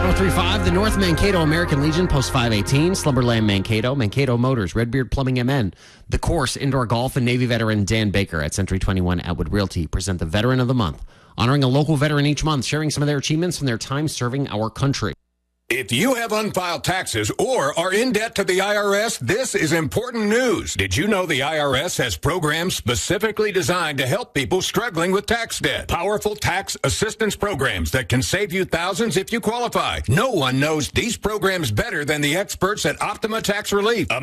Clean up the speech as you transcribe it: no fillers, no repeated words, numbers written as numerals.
1035, the North Mankato American Legion, Post 518, Slumberland Mankato, Mankato Motors, Redbeard Plumbing MN, The Course, Indoor Golf, and Navy veteran Dan Baker at Century 21 Atwood Realty present the Veteran of the Month, honoring a local veteran each month, sharing some of their achievements from their time serving our country. If you have unfiled taxes or are in debt to the IRS, this is important news. Did you know the IRS has programs specifically designed to help people struggling with tax debt? Powerful tax assistance programs that can save you thousands if you qualify. No one knows these programs better than the experts at Optima Tax Relief.